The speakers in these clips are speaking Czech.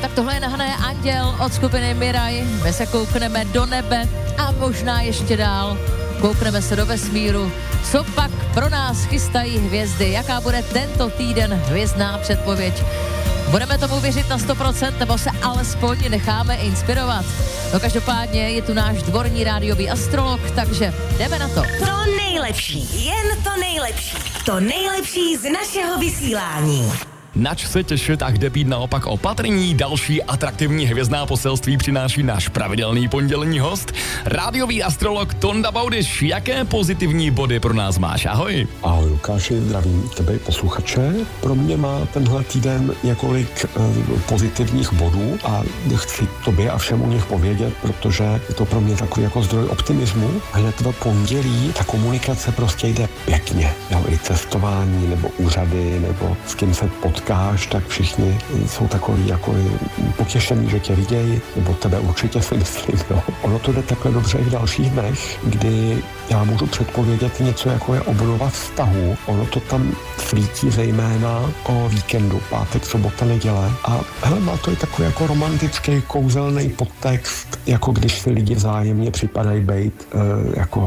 Tak tohle je Nahrané Anděl od skupiny Miraj. My se koukneme do nebe a možná ještě dál. Koukneme se do vesmíru. Co pak pro nás chystají hvězdy? Jaká bude tento týden hvězdná předpověď? Budeme tomu věřit na 100%, nebo se alespoň necháme inspirovat? No každopádně je tu náš dvorní rádiový astrolog, takže jdeme na to. To nejlepší, jen to nejlepší. To nejlepší z našeho vysílání. Nač se těšit a kde být naopak opatrní, další atraktivní hvězdná poselství přináší náš pravidelný pondělní host, rádiový astrolog Tonda Baudyš. Jaké pozitivní body pro nás máš? Ahoj. Ahoj Lukáši, zdravím tebe posluchače. Pro mě má tenhle týden několik pozitivních bodů a chci tobě a všem o nich povědět, protože je to pro mě takový jako zdroj optimismu. Hned v pondělí ta komunikace prostě jde pěkně. Jo, i cestování nebo úřady nebo s kým se potkáš, tak všichni jsou takový jako potěšení, že tě vidějí, nebo tebe určitě si myslím, jo. Ono to jde takhle dobře i v dalších dnech, kdy já můžu předpovědět něco, jako je obnova vztahu. Ono to tam svítí zejména o víkendu, pátek, sobota, neděle. A hele, má to i takový jako romantický, kouzelný podtext, jako když si lidi vzájemně připadají být jako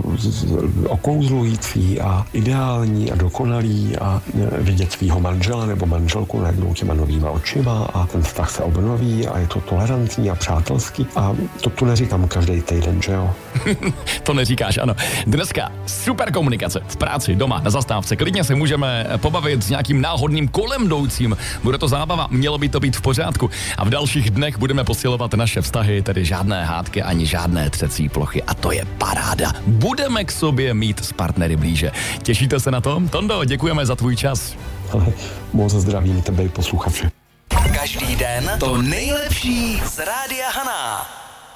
okouzlující a ideální a dokonalý a vidět svýho manžela nebo manželku najednou těma novýma očima a ten vztah se obnoví a je to tolerantní a přátelský. A to tu neříkám každý týden, že jo? To neříkáš, ano. Dneska super komunikace v práci, doma, na zastávce. Klidně se můžeme pobavit s nějakým náhodným kolem jdoucím. Bude to zábava, mělo by to být v pořádku. A v dalších dnech budeme posilovat naše vztahy, tedy žádné hádky ani žádné třecí plochy. A to je paráda. Budeme k sobě mít s partnery blíže. Těšíte se na to? Tondo, děkujeme za tvůj čas. Ale moc zdravím tebe i posluchače. Každý den to nejlepší z Rádia Haná.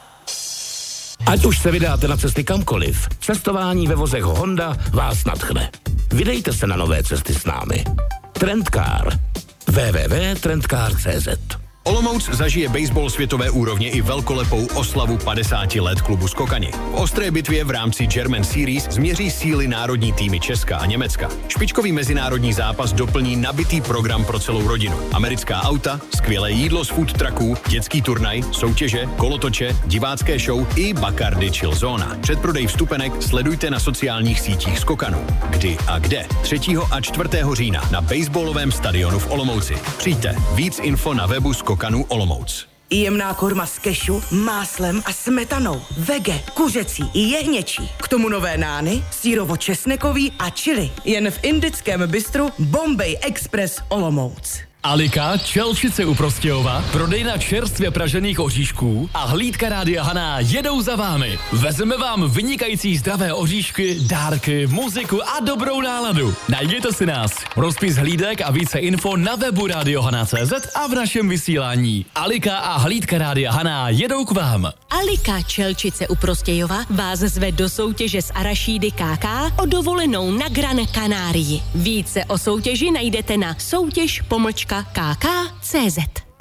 Ať už se vydáte na cesty kamkoliv, cestování ve vozech Honda vás nadchne. Vydejte se na nové cesty s námi. Trendcar. www.trendcar.cz. Olomouc zažije baseball světové úrovně i velkolepou oslavu 50 let klubu Skokani. V ostré bitvě v rámci German Series změří síly národní týmy Česka a Německa. Špičkový mezinárodní zápas doplní nabitý program pro celou rodinu. Americká auta, skvělé jídlo z food trucků, dětský turnaj, soutěže, kolotoče, divácké show i Bacardi Chill Zóna. Předprodej vstupenek sledujte na sociálních sítích Skokanu. Kdy a kde? 3. a 4. října na baseballovém stadionu v Olomouci. Přijďte. Víc info na webu Skokanu Olomouc. Jemná korma s kešu, máslem a smetanou. Vege, kuřecí i jehněčí. K tomu nové nány, sýrovo-česnekový a chili. Jen v indickém bistru Bombay Express Olomouc. Alika, Čelčice u Prostějova, prodejna čerstvě pražených oříšků a hlídka Rádia Haná jedou za vámi. Vezmeme vám vynikající zdravé oříšky, dárky, muziku a dobrou náladu. Najděte si nás. Rozpis hlídek a více info na webu radiohana.cz a v našem vysílání. Alika a hlídka Rádia Haná jedou k vám. Alika Čelčice u Prostějova vás zve do soutěže s arašídy KK o dovolenou na Gran Canarii. Více o soutěži najdete na soutěž-kk.cz.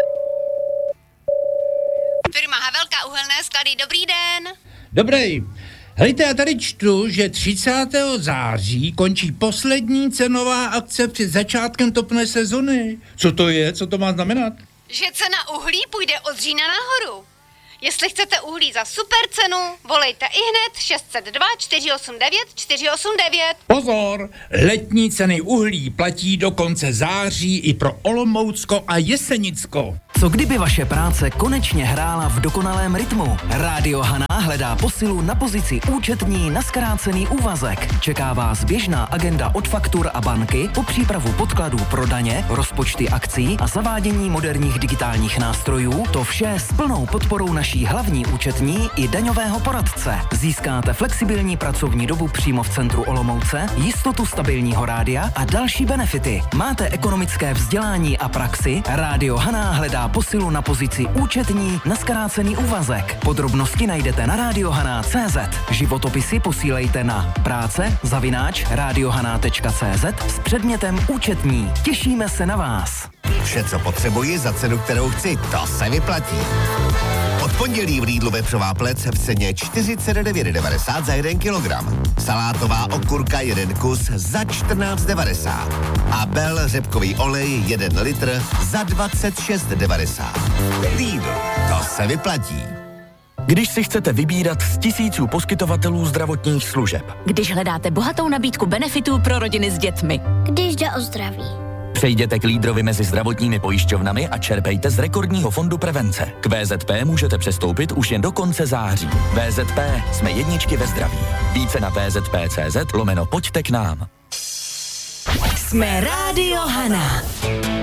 Firma Havelka uhelné sklady, dobrý den. Dobrý. Hejte, já tady čtu, že 30. září končí poslední cenová akce před začátkem topné sezony. Co to je? Co to má znamenat? Že cena uhlí půjde od října nahoru. Jestli chcete uhlí za super cenu, volejte ihned 602 489 489. Pozor! Letní ceny uhlí platí do konce září i pro Olomoucko a Jesenicko. Co kdyby vaše práce konečně hrála v dokonalém rytmu? Rádio Haná hledá posilu na pozici účetní na zkrácený úvazek. Čeká vás běžná agenda od faktur a banky po přípravu podkladů pro daně, rozpočty akcí a zavádění moderních digitálních nástrojů. To vše s plnou podporou naší hlavní účetní i daňového poradce. Získáte flexibilní pracovní dobu přímo v centru Olomouce, jistotu stabilního rádia a další benefity. Máte ekonomické vzdělání a praxi? Rádio Haná hledá posilu na pozici účetní na zkrácený úvazek. Podrobnosti najdete na radiohana.cz. Životopisy posílejte na práce@radiohana.cz s předmětem účetní. Těšíme se na vás. Vše, co potřebuji za cenu, kterou chci, to se vyplatí. Od pondělí v Lidlu vepřová plec v ceně 49,90 za 1 kilogram. Salátová okurka 1 kus za 14,90. A Bell řepkový olej 1 litr za 26,90. Lidl, to se vyplatí. Když si chcete vybírat z tisíců poskytovatelů zdravotních služeb. Když hledáte bohatou nabídku benefitů pro rodiny s dětmi. Když jde o zdraví. Přejděte k lídrovi mezi zdravotními pojišťovnami a čerpejte z rekordního fondu prevence. K VZP můžete přestoupit už jen do konce září. VZP, jsme jedničky ve zdraví. Více na vzp.cz/pojďte k nám. Jsme Rádio Hana.